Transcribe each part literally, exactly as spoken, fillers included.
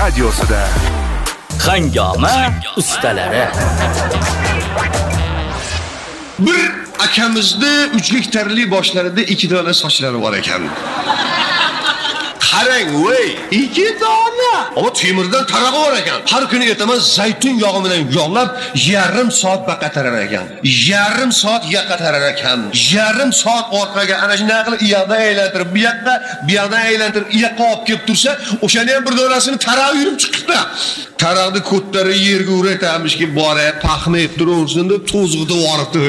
radiosida. Hangoma ustalari. Bir akamizni uch gektarli boshlarida ikki dona sochlari bor ekan. Qarang, voy, ikki dona. Ama temirdan tarag'i bor ekan. Har kuni ertaman zaytun yog'i bilan yog'lab, yarim soat baqatarar ekan. Yarim soat yaqatarar ekan. Yarim soat orqaga ana shunday qilib iyoqdan aylantirib, bu yoqqa, bu yoqdan aylantirib, iyoqqa olib kelib tursa, o'shani ham bir donasini tarag'i yurib chiqibdi. Tarag'ni ko'tari yerga uratamish-ki, bora, paxna yeb tursin deb to'zg'ida voribdi.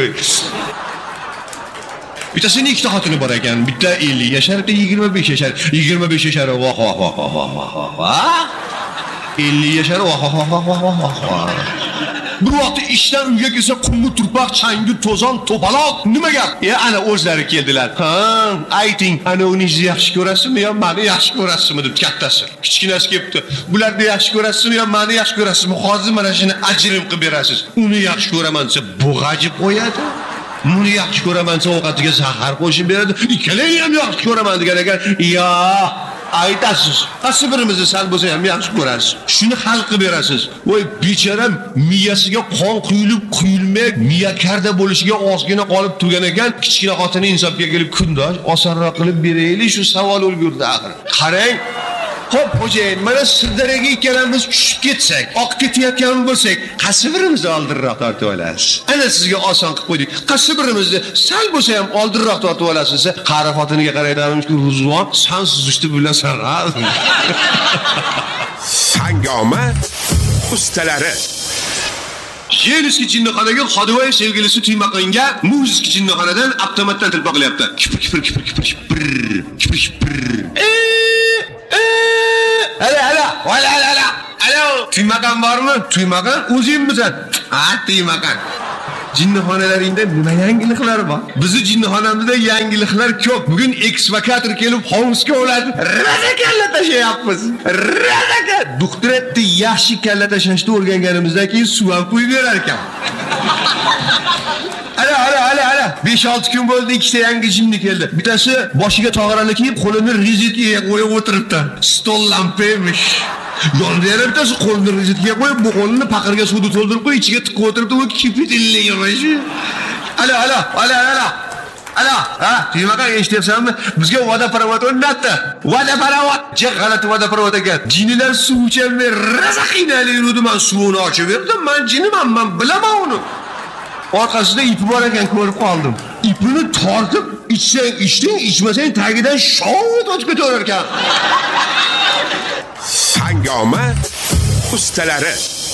Bittasini ikkita xotini bor ekan. Bitta ellik yashar, bitta yigirma besh yashar. yigirma besh yashar, voh voh voh voh voh voh. ellik yashar, voh voh voh voh voh voh. Bir vaqt ishdan uyga kelsa, qumli turpoq, changi, to'zon, to'paloq, nima gap? Ya ana o'zlari keldilar. Ha, ayting, ana uningizni yaxshi ko'rasizmi yo meni yaxshi ko'rasizmi deb kattasi. Kichkinasi kelibdi. Bularni yaxshi ko'rasizmi yo meni yaxshi ko'rasizmi? Hozir mana shuni ajrim qilib berasiz. Uni yaxshi ko'raman desa, bo'g'ajib qo'yadi. Buni yaxshi ko'raman desa, ovqatiga zahar qo'shib beradi. Ikkalangni ham yaxshi ko'raman degan ekan. Yo, aytasiz. Qaysi birimizni sal bo'lsa ham yaxshi ko'rasiz. Shuni hal qilib berasiz. Voy, bechoram miyasiga qon quyilib, quyilmay, miya karda bo'lishiga ozgina qolib turgan ekan. Kichkina xotini insofga kelib, kundosh, osonroq qilib beraylik, shu savol o'lgurdi axir. Qarang, Hop xo'jayin, mana Sirdaryoga ikkalamiz tushib ketsak, oqib ketayotgan bo'lsak, qaysi birimizni oldinroq tortib olasiz? Ana sizga oson qilib qo'ydik. Qaysi birimizni sal bo'lsa ham oldinroq tortib olasiz? Qari xotiniga qaraydiganimizki, Ruzvon, san suzishni bilasan, ha? Hangoma ustalari. Jeliski jinnixonaga Xodivay sevgilisi Tuymaqinga Muziki jinnixonadan avtomatdan tilba qilyapti. Kipir kipir kipir kipir kipir kipir. Hala hala, hala hala hala. Alo, Tuymaqan bormi? Tuymaqan o'zingmisan? Ha, Tuymaqan. Jinnixonalaringda nima yangiliklar bor? Bizi jinnixonamizda yangiliklar ko'p. Bugun ekskavator kelib hovuzga oladi. Radakalla tashayapmiz. Radaka. Doktoratda yaxshi kalla tashashni o'rganganimizdan keyin suv ham qo'yib berar ekan. Ala ala ala ala. besh olti kun bo'ldi, ikkita yangi jinni keldi. Bittasi boshiga tog'orani kiyib, qo'lini rizitga qo'yib o'tiribdi. Stol lampamish. Yonda yana bittasi qo'lini rizitga qo'yib, bu qo'lini paqirga suvni to'ldirib qo'yib, ichiga tiqib o'tiribdi, u kipitillaymish. Ala ala ala ala. Ala, ha, Tuymaqan eshityapsanmi? Bizga vodoprovod o'rnatdi. Vodoprovod. Je g'alati vodoprovod ekan. Jinnilar suv ichamay razaqinali yurdi, men suvni ochib berdim. Men jinniman, men bilaman uni. Orqasida ipi bor ekan, ko'rib qoldim. Ipini tortib, ichsang ichding, ichmasang tagidan shovut ochib ketaverar ekan. Hangoma ustalari.